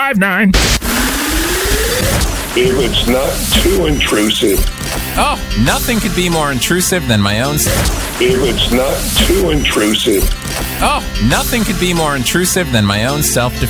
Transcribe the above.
1059. If it's not too intrusive. Oh, nothing could be more intrusive than my own... If it's not too intrusive. Oh, nothing could be more intrusive than my own self-defense.